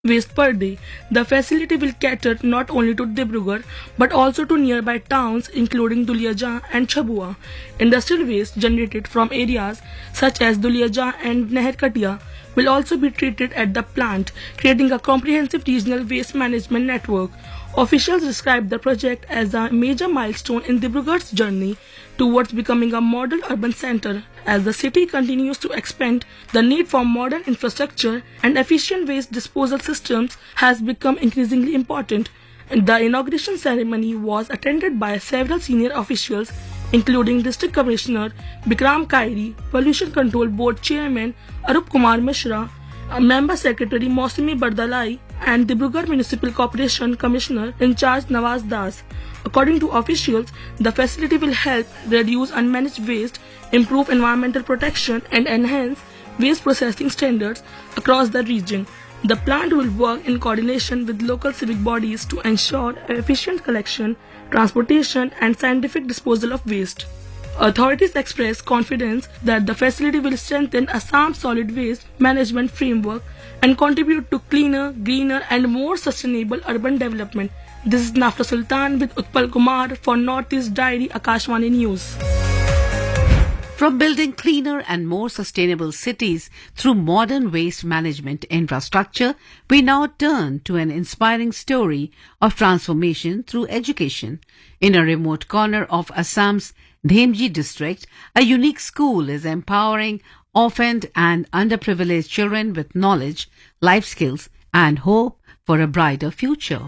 waste per day. The facility will cater not only to Dibrugarh but also to nearby towns including Duliajan and Chabua. Industrial waste generated from areas such as Duliajan and Naharkatia will also be treated at the plant, creating a comprehensive regional waste management network. Officials described the project as a major milestone in Dibrugarh's journey towards becoming a model urban center. As the city continues to expand, the need for modern infrastructure and efficient waste disposal systems has become increasingly important. The inauguration ceremony was attended by several senior officials, including District Commissioner Bikram Kairi, Pollution Control Board Chairman Arup Kumar Mishra, Member Secretary Mausumi Bardalai, and Dibrugarh Municipal Corporation Commissioner in charge Nawaz Das. According to officials, the facility will help reduce unmanaged waste, improve environmental protection, and enhance waste processing standards across the region. The plant will work in coordination with local civic bodies to ensure efficient collection, transportation, and scientific disposal of waste. Authorities express confidence that the facility will strengthen Assam's solid waste management framework and contribute to cleaner, greener, and more sustainable urban development. This is Nafta Sultan with Utpal Kumar for Northeast Diary Akashvani News. From building cleaner and more sustainable cities through modern waste management infrastructure, we now turn to an inspiring story of transformation through education. In a remote corner of Assam's Dhemji district, a unique school is empowering orphaned and underprivileged children with knowledge, life skills, and hope for a brighter future.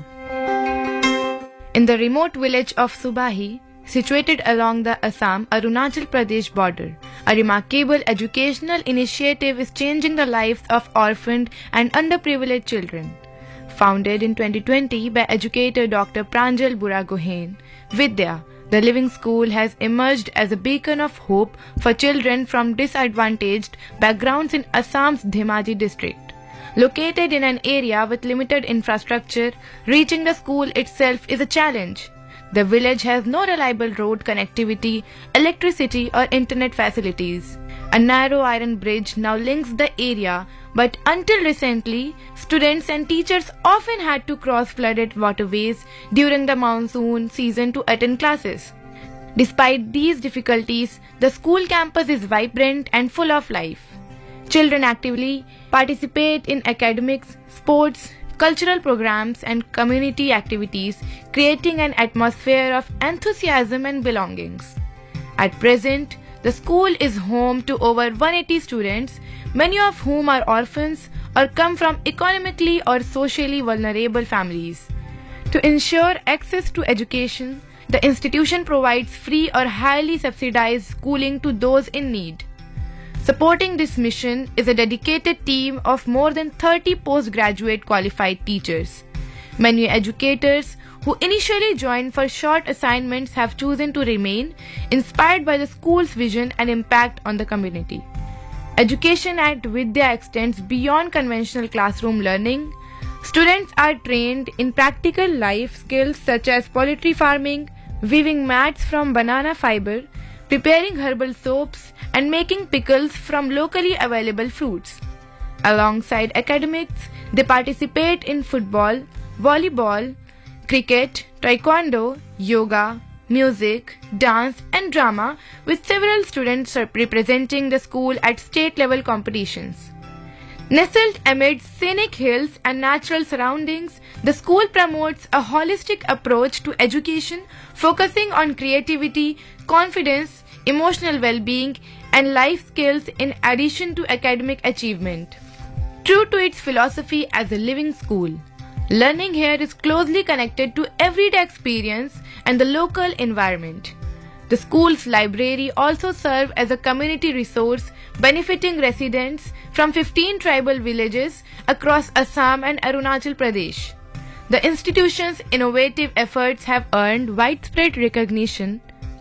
In the remote village of Subahi, situated along the Assam-Arunachal Pradesh border, a remarkable educational initiative is changing the lives of orphaned and underprivileged children. Founded in 2020 by educator Dr. Pranjal Buragohain, Vidya, the Living School has emerged as a beacon of hope for children from disadvantaged backgrounds in Assam's Dhemaji district. Located in an area with limited infrastructure, reaching the school itself is a challenge. The village has no reliable road connectivity, electricity, or internet facilities. A narrow iron bridge now links the area, but until recently, students and teachers often had to cross flooded waterways during the monsoon season to attend classes. Despite these difficulties, the school campus is vibrant and full of life. Children actively participate in academics, sports, cultural programs, and community activities, creating an atmosphere of enthusiasm and belongings. At present, the school is home to over 180 students, many of whom are orphans or come from economically or socially vulnerable families. To ensure access to education, the institution provides free or highly subsidized schooling to those in need. Supporting this mission is a dedicated team of more than 30 postgraduate qualified teachers. Many educators who initially joined for short assignments have chosen to remain, inspired by the school's vision and impact on the community. Education at Vidya extends beyond conventional classroom learning. Students are trained in practical life skills such as poultry farming, weaving mats from banana fiber, preparing herbal soaps, and making pickles from locally available fruits. Alongside academics, they participate in football, volleyball, cricket, taekwondo, yoga, music, dance, and drama, with several students representing the school at state-level competitions. Nestled amid scenic hills and natural surroundings, the school promotes a holistic approach to education, focusing on creativity, confidence, emotional well-being, and life skills in addition to academic achievement. True to its philosophy as a living school, learning here is closely connected to everyday experience and the local environment. The school's library also serves as a community resource benefiting residents from 15 tribal villages across Assam and Arunachal Pradesh. The institution's innovative efforts have earned widespread recognition.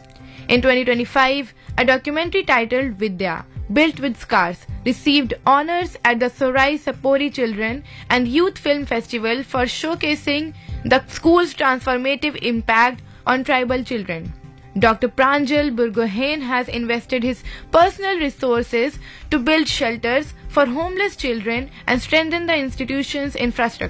In 2025, a documentary titled Vidya, Built with Scars, received honors at the Sorai Sapori Children and Youth Film Festival for showcasing the school's transformative impact on tribal children. Dr. Pranjal Burgohain has invested his personal resources to build shelters for homeless children and strengthen the institution's infrastructure.